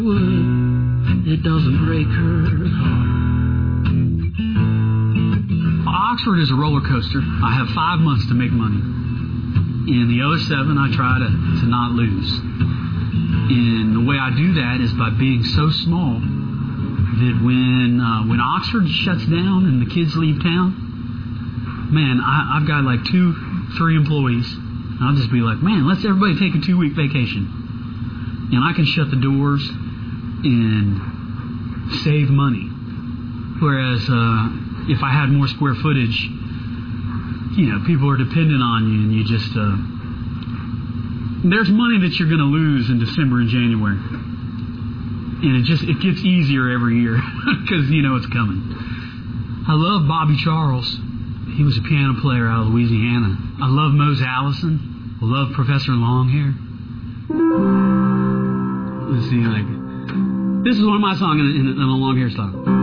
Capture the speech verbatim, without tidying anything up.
wood, it doesn't break her heart. Oxford is a roller coaster. I have five months to make money. In the oh seven, I try to, to not lose. And the way I do that is by being so small that when uh, when Oxford shuts down and the kids leave town, man, I, I've got like two, three employees. And I'll just be like, man, let's everybody take a two-week vacation. And I can shut the doors and save money. Whereas uh, if I had more square footage, you know, people are dependent on you, and you just uh, there's money that you're going to lose in December and January, and it just it gets easier every year because you know it's coming. I love Bobby Charles. He was a piano player out of Louisiana. I love Mose Allison. I love Professor Longhair. Let's see, like this is one of my songs in, in, in a Longhair style.